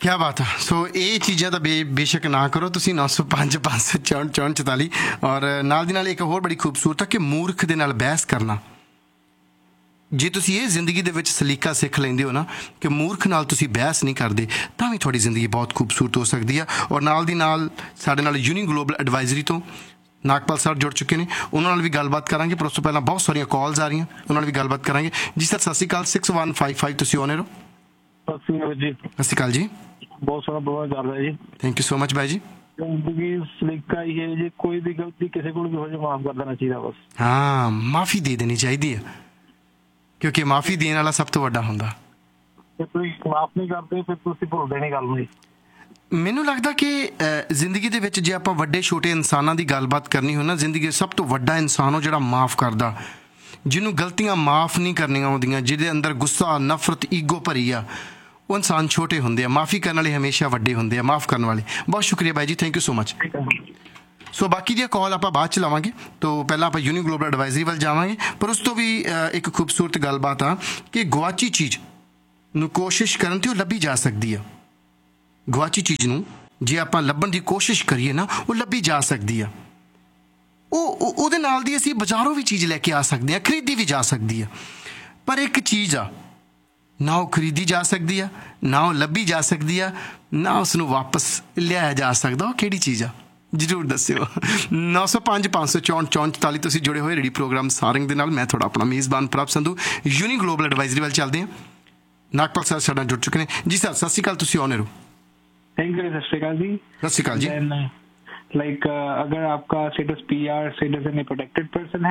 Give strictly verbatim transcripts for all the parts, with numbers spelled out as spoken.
क्या बात है। सो ये चीज़ां तो बे बेशक ना करो तुसी। नौ सौ पाँच पाँच सौ चौंठ चौंठ चौताली और नाल दी नाल एक होर बड़ी खूबसूरत है कि मूर्ख दे नाल बहस करना। जे तुसी ये जिंदगी दे विच सलीका सिख लेंदे हो ना कि मूर्ख नाल तुसी बहस नहीं करदे, तां भी तुहाडी जिंदगी बहुत खूबसूरत हो सकदी है। और नाल दी नाल साडे नाल यूनी ग्लोबल एडवाइजरी तो नागपाल सर जुड़ चुके हैं, उन्होंने नाल भी गलबात करांगे। पर उस तो पहला बहुत सारिया कॉल्स आ रही हैं, उन्होंने भी गलबात करांगे। जी सर सत श्री अकाल। सिक्स वन फाइव फाइव तुसी ऑन एयर हो। सत श्री अकाल जी। बहुत सारा प्रोग्राम चल रहा है जी। थैंक यू सो मच भाई जी। जिंदगी सलीका ही है जी, कोई भी गलती किसी को भी हो जाए माफ कर देना चाहिए बस। हाँ, माफ़ी दे देनी चाहिए क्योंकि माफ़ी देने वाला सब तो वड्डा हुंदा। कोई माफ नहीं करते फिर तुसी भुल देनी गल नहीं। ਮੈਨੂੰ ਲੱਗਦਾ ਕਿ ਜ਼ਿੰਦਗੀ ਦੇ ਵਿੱਚ ਜੇ ਆਪਾਂ ਵੱਡੇ ਛੋਟੇ ਇਨਸਾਨਾਂ ਦੀ ਗੱਲਬਾਤ ਕਰਨੀ ਹੋ ਨਾ, ਜ਼ਿੰਦਗੀ ਸਭ ਤੋਂ ਵੱਡਾ ਇਨਸਾਨ ਉਹ ਜਿਹੜਾ ਮਾफ़ ਕਰਦਾ, ਜਿਹਨੂੰ ਗਲਤੀਆਂ ਮਾफ़ ਨਹੀਂ ਕਰਨੀਆਂ ਆਉਂਦੀਆਂ, ਜਿਹਦੇ ਅੰਦਰ ਗੁੱਸਾ ਨਫ਼ਰਤ ਈਗੋ ਭਰੀ ਆ, ਉਹ ਇਨਸਾਨ ਛੋਟੇ ਹੁੰਦੇ ਆ। ਮਾफ़ी ਕਰਨ ਵਾਲੇ ਹਮੇਸ਼ਾ ਵੱਡੇ ਹੁੰਦੇ ਆ, ਮਾफ़ ਕਰਨ ਵਾਲੇ। ਬਹੁਤ ਸ਼ੁਕਰੀਆ ਬਾਈ ਜੀ, ਥੈਂਕ ਯੂ ਸੋ ਮਚ। ਸੋ ਬਾਕੀ ਦੀਆਂ ਕਾਲ ਆਪਾਂ ਬਾਅਦ ਚ ਲਾਵਾਂਗੇ। ਤੋਂ ਪਹਿਲਾਂ ਆਪਾਂ ਯੂਨੀ ਗਲੋਬਲ ਐਡਵਾਈਜ਼ਰੀ ਵੱਲ ਜਾਵਾਂਗੇ, ਪਰ ਉਸ ਤੋਂ ਵੀ ਇੱਕ ਖੂਬਸੂਰਤ ਗੱਲਬਾਤ ਆ ਕਿ ਗੁਆਚੀ ਚੀਜ਼ ਨੂੰ ਕੋਸ਼ਿਸ਼ ਕਰਨ ਤੇ ਉਹ ਲੱਭੀ ਜਾ ਸਕਦੀ ਆ। ਗੁਆਚੀ ਚੀਜ਼ ਨੂੰ ਜੇ ਆਪਾਂ ਲੱਭਣ ਦੀ ਕੋਸ਼ਿਸ਼ ਕਰੀਏ ਨਾ, ਉਹ ਲੱਭੀ ਜਾ ਸਕਦੀ ਆ। ਉਹ ਉਹਦੇ ਨਾਲ ਦੀ ਅਸੀਂ ਬਾਜ਼ਾਰੋਂ ਵੀ ਚੀਜ਼ ਲੈ ਕੇ ਆ ਸਕਦੇ ਹਾਂ, ਖਰੀਦੀ ਵੀ ਜਾ ਸਕਦੀ ਆ। ਪਰ ਇੱਕ ਚੀਜ਼ ਆ, ਨਾ ਉਹ ਖਰੀਦੀ ਜਾ ਸਕਦੀ ਆ, ਨਾ ਉਹ ਲੱਭੀ ਜਾ ਸਕਦੀ ਆ, ਨਾ ਉਸ ਨੂੰ ਵਾਪਸ ਲਿਆਇਆ ਜਾ ਸਕਦਾ। ਉਹ ਕਿਹੜੀ ਚੀਜ਼ ਆ? ਜ਼ਰੂਰ ਦੱਸਿਓ। ਨੌ ਸੌ ਪੰਜ ਪੰਜ ਸੌ ਚੌਂਹਠ ਚੌਂਹਠ ਚੁਤਾਲੀ ਤੁਸੀਂ ਜੁੜੇ ਹੋਏ ਰੇਡੀ ਪ੍ਰੋਗਰਾਮ ਸਾਰੰਗ ਦੇ ਨਾਲ। ਮੈਂ ਤੁਹਾਡਾ ਆਪਣਾ ਮੇਜ਼ਬਾਨ ਪ੍ਰਭ ਸੰਧੂ। ਯੂਨੀ ਗਲੋਬਲ ਐਡਵਾਈਜ਼ਰੀ ਵੱਲ ਚੱਲਦੇ ਹਾਂ। ਨਾਗਪਾਲ ਸਰ ਸਾਡੇ ਨਾਲ ਜੁੜ ਚੁੱਕੇ ਨੇ। ਜੀ ਸਰ ਸਤਿ ਸ਼੍ਰੀ ਅਕਾਲ, ਤੁਸੀਂ ਔਨ ਹੋ। Thank you. सत श्री अकाल जी। सत श्री अकाल जी। लाइक अगर आपका status PR citizen protected person है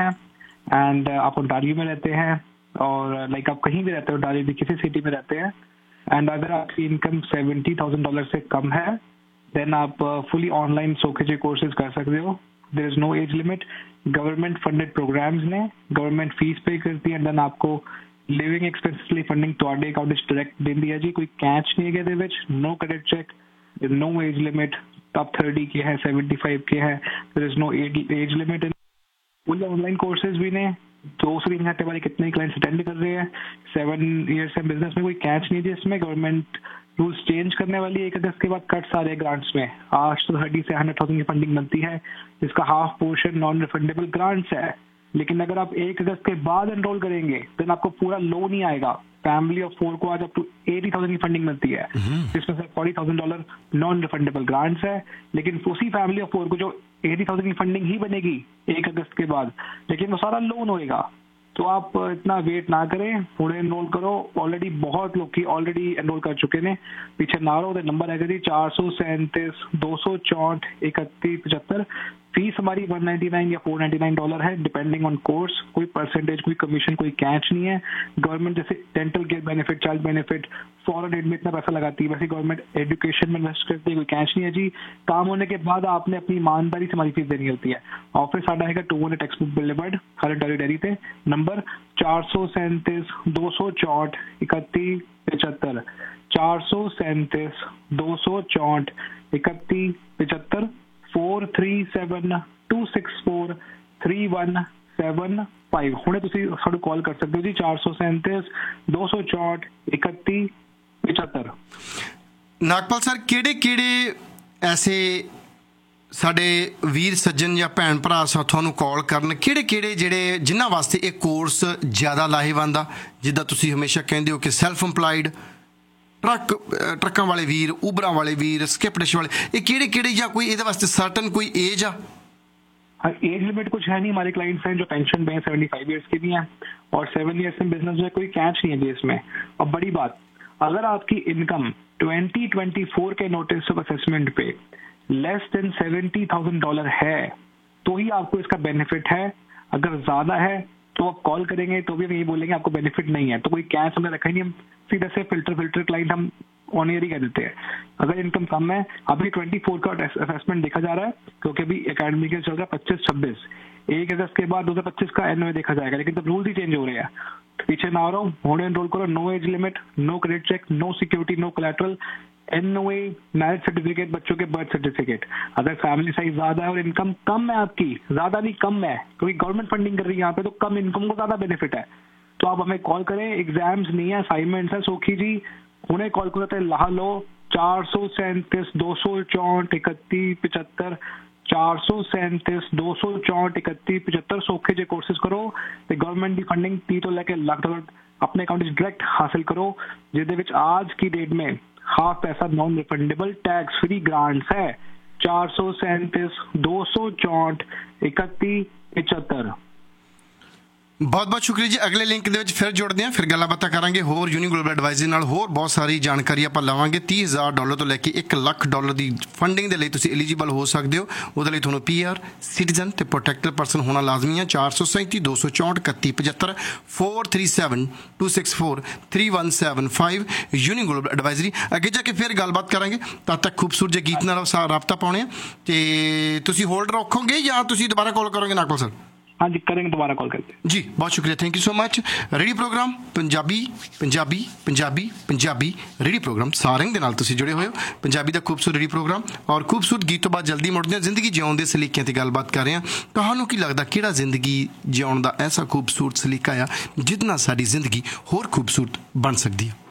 एंड आप ओंटारियो में रहते हैं और लाइक आप कहीं भी रहते हैं, ओंटारियो की किसी सिटी में रहते हैं, एंड अगर आपकी इनकम सेवेंटी थाउजेंड डॉलर से कम है, देन आप फुली ऑनलाइन सोखे कोर्सेज कर सकते हो। There is no age limit. Government funded programmes ने गवर्नमेंट फीस पे करती है, देन आपको लिविंग एक्सपेंसिस ਲਈ फंडिंग ਤੁਹਾਡੇ ਅਕਾਊਂਟ ਵਿੱਚ ਡਾਇਰੈਕਟ ਦਿੰਦੀ ਹੈ ਜੀ। ਕੋਈ ਕੈਚ नहीं है ਇਹਦੇ ਵਿੱਚ। No credit check, no age limit. Top thirty के है, सेवेंटी फाइव के है, there is no age limit. Full online courses भी ने दो से तीन घंटे वाले कितने क्लाइंट्स अटेंड कर रहे हैं। सेवन ईयर्स से बिजनेस में कोई कैच नहीं है इसमें। गवर्नमेंट रूल्स चेंज करने वाली है एक अगस्त के बाद। कट्स आ रहे ग्रांट्स में। आज तो थर्टी से हंड्रेड थाउजेंड की फंडिंग बनती है, जिसका half portion non refundable grants है। लेकिन अगर आप एक अगस्त के बाद एनरोल करेंगे देन आपको पूरा लोन ही आएगा। फैमिली ऑफ फोर को आज अप टू एटी थाउजेंड की फंडिंग मिलती है, जिसमें से forty thousand dollar non refundable grants है। लेकिन उसी फैमिली ऑफ फोर को जो एटी थाउजेंड की फंडिंग ही बनेगी एक अगस्त के बाद, लेकिन वो सारा लोन होएगा। तो आप इतना वेट ना करें, थोड़े एनरोल करो। ऑलरेडी बहुत लोग ऑलरेडी एनरोल कर चुके हैं। पीछे ना रहो। नंबर है जी चार सौ सैंतीस दो सौ चौंठ इकतीस पचहत्तर। फीस हमारी वन नाइन्टी नाइन या फोर नाइन्टी नाइन डॉलर है डिपेंडिंग ऑन कोर्स। कोई परसेंटेज, कोई कमीशन, कोई कैच नहीं है। गवर्नमेंट जैसे dental care benefit, child benefit, foreign add में इतना पैसा लगाती है, वैसे गवर्नमेंट एजुकेशन में इन्वेस्ट करती है। कोई कैच नहीं है जी। काम होने के बाद आपने अपनी ईमानदारी से हमारी फीस देनी होती है। ऑफिस साढ़ा है टू हंड्रेड टेक्सट बुक बिलेबर्ड हर डायरी डेरी थे। नंबर चार सौ सैंतीस दो सौ चौंठ इकतीस पचहत्तर। चार सौ सैंतीस दो सौ चौंठ इकतीस पचहत्तर। Four three seven two six four three one seven five. हुणे तुसी सानू कॉल कर सकते हो जी। चार सौ सैंतीस दो सौ चौंठ इकतीस पचहत्तर। नागपाल सर किहड़े किहड़े ऐसे साडे वीर सज्जन या भैन भरा ਤੁਹਾਨੂੰ कॉल करन, किहड़े किहड़े ਜਿਹੜੇ जिन्हां वास्ते ਇਹ कोर्स ज़्यादा लाहेवंद आ? जिद्दां तुसी हमेशा कहंदे हो कि सैल्फ इंपलाइड, ट्रक ट्रकों वाले वीर, उबरां वाले वीर, स्किप डिश वाले, ये किहड़े किहड़े या कोई इहदे वास्ते सर्टन कोई एज आ? हाँ, एज लिमिट कुछ है नहीं। हमारे क्लाइंट्स हैं जो पेंशन पे हैं, सेवेंटी फाइव ईयर्स के भी हैं, और सेवन ईयर्स में बिजनेस में कोई कैच नहीं है जी इसमें। और बड़ी बात, अगर आपकी इनकम ट्वेंटी ट्वेंटी फोर के नोटिस ऑफ असेसमेंट पे less than seventy thousand dollar है तो ही आपको इसका बेनिफिट है। अगर ज्यादा है तो आप कॉल करेंगे तो भी हम यही बोलेंगे आपको बेनिफिट नहीं है। तो कोई कैच हमने रखा ही नहीं। हम सीधे से फिल्टर फिल्टर क्लाइंट हम ऑन एयर ही कह देते हैं। अगर इनकम कम है, अभी ट्वेंटी फोर का असेसमेंट देखा जा रहा है क्योंकि अभी एकेडमिक ईयर चल रहा है पच्चीस छब्बीस। एक अगस्त के बाद दो हजार पच्चीस का एन देखा जाएगा, लेकिन तब रूल्स ही चेंज हो रहे हैं। पीछे ना रहो, होने एनरोल करो। No age limit, no credit check, no security, no collateral, NOA, marriage certificate, बच्चों के बर्थ सर्टिफिकेट। अगर फैमिली साइज ज्यादा है और इनकम कम है, आपकी ज्यादा नहीं कम है, क्योंकि गवर्नमेंट फंडिंग कर रही है यहाँ पे, तो कम इनकम को ज्यादा बेनिफिट है, तो आप हमें कॉल करें। एग्जाम्स नहीं है, असाइनमेंट्स है। सोखी जी उन्हें कॉल करो तो लाह लो चार सौ सैंतीस दो सौ चौंठ इकती पचहत्तर चार सौ सैंतीस दो सौ चौंठ इकती पचहत्तर सौखे जे कोर्सेज करो तो गवर्नमेंट की फंडिंग तीह तो लैके लाख डॉलर अपने अकाउंट डायरैक्ट हासिल करो, जिहदे आज की डेट में हाफ पैसा non refundable tax free grants है। चार सौ सैंतीस दो सौ चौंठ इकती पचहत्तर। बहुत बहुत शुक्रिया जी। अगले लिंक ਦੇ ਵਿੱਚ ਫਿਰ ਜੁੜਦੇ ਹਾਂ, ਫਿਰ ਗੱਲਾਂ ਬਾਤਾਂ ਕਰਾਂਗੇ ਹੋਰ ਯੂਨੀ ਗਲੋਬਲ ਐਡਵਾਈਜ਼ਰੀ ਨਾਲ, ਹੋਰ ਬਹੁਤ ਸਾਰੀ ਜਾਣਕਾਰੀ ਆਪਾਂ ਲਵਾਂਗੇ। ਤੀਹ ਹਜ਼ਾਰ ਡਾਲਰ ਤੋਂ ਲੈ ਕੇ ਇੱਕ ਲੱਖ ਡਾਲਰ ਦੀ ਫੰਡਿੰਗ ਦੇ ਲਈ ਤੁਸੀਂ ਐਲੀਜੀਬਲ ਹੋ ਸਕਦੇ ਹੋ। ਉਹਦੇ ਲਈ ਤੁਹਾਨੂੰ ਪੀ ਆਰ, ਸਿਟੀਜ਼ਨ ਤੇ ਪ੍ਰੋਟੈਕਟਡ ਪਰਸਨ ਹੋਣਾ ਲਾਜ਼ਮੀ ਹੈ। ਚਾਰ ਸੌ ਸੈਂਤੀ ਦੋ ਸੌ ਚੌਂਹਠ ਇਕੱਤੀ ਪਚੱਤਰ four three seven two six four three one seven five uni global advisory. ਅੱਗੇ ਜਾ ਕੇ ਫਿਰ ਗੱਲਬਾਤ ਕਰਾਂਗੇ। ਤਦ ਤੱਕ ਖੂਬਸੂਰਤ ਜਿਹੇ ਗੀਤ ਨਾਲ ਰਾਬਤਾ ਪਾਉਣੇ ਆ ਤੇ ਤੁਸੀਂ ਹੋਲਡ ਰੱਖੋਗੇ ਜਾਂ ਤੁਸੀਂ ਦੁਬਾਰਾ ਕਾਲ ਕਰੋਗੇ ਨਾਗਪਾਲ ਸਰ? हाँ जी करेंगे, दोबारा कॉल करते हैं जी। बहुत शुक्रिया, thank you so much. Radio programme Punjabi Punjabi Punjabi Punjabi radio programme Sarang दे नाल तुसीं जुड़े हुए हो। पंजाबी दा खूबसूरत रेडियो प्रोग्राम और खूबसूरत गीत तो बाद जल्दी मुड़दे हैं। जिंदगी जिउण दे सलीकिਆਂ ते गलबात कर रहे हैं। तुहानूं की लगदा किहड़ा जिंदगी जिउण दा ऐसा खूबसूरत सलीका आ जिहदे नाल साडी जिंदगी होर खूबसूरत बन सकदी है?